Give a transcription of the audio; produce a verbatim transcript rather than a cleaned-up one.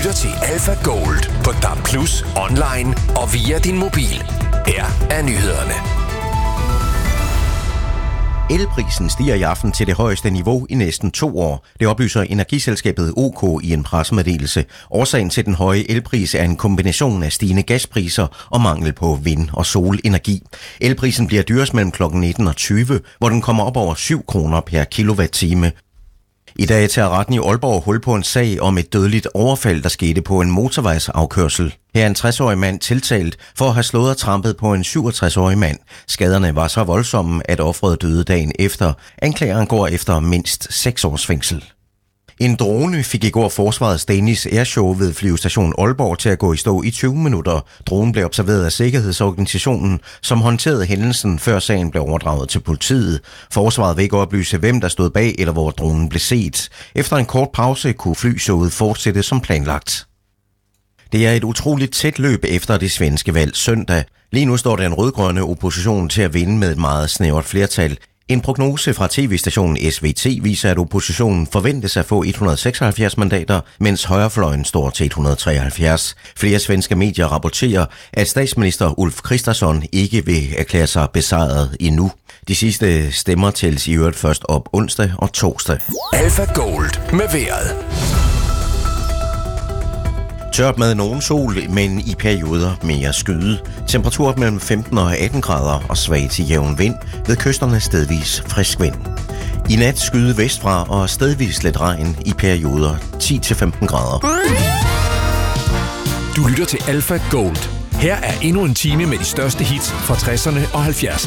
lytter til Alpha Gold på D A B plus, online og via din mobil. Her er nyhederne. Elprisen stiger i aften til det højeste niveau i næsten to år. Det oplyser energiselskabet O K i en pressemeddelelse. Årsagen til den høje elpris er en kombination af stigende gaspriser og mangel på vind- og solenergi. Elprisen bliver dyrest mellem klokken nitten og tyve, hvor den kommer op over syv kroner per kilowatt-time. I dag tager retten i Aalborg hul på en sag om et dødeligt overfald, der skete på en motorvejsafkørsel. Her er en tres-årig mand tiltalt for at have slået og trampet på en syvogtres-årig mand. Skaderne var så voldsomme, at offeret døde dagen efter. Anklageren går efter mindst seks års fængsel. En drone fik i går forsvarets Danish Airshow ved flyvestation Aalborg til at gå i stå i tyve minutter. Dronen blev observeret af sikkerhedsorganisationen, som håndterede hændelsen, før sagen blev overdraget til politiet. Forsvaret vil ikke oplyse, hvem der stod bag eller hvor dronen blev set. Efter en kort pause kunne flyshowet fortsætte som planlagt. Det er et utroligt tæt løb efter det svenske valg søndag. Lige nu står den rødgrønne opposition til at vinde med et meget snævert flertal. En prognose fra tv-stationen S V T viser, at oppositionen forventes at få et hundrede og seksoghalvfjerds mandater, mens højrefløjen står til et hundrede og treoghalvfjerds. Flere svenske medier rapporterer, at statsminister Ulf Kristersson ikke vil erklære sig besejret endnu. De sidste stemmer tælles i øvrigt først op onsdag og torsdag. Alpha Gold med vejret. Tørt med nogen sol, men i perioder mere skyde. Temperatur mellem femten og atten grader og svag til jævn vind. Ved kysterne stedvis frisk vind. I nat skyde vestfra og stedvis lidt regn i perioder ti til femten grader. Du lytter til Alpha Gold. Her er endnu en time med de største hits fra tresserne og halvfjerdserne.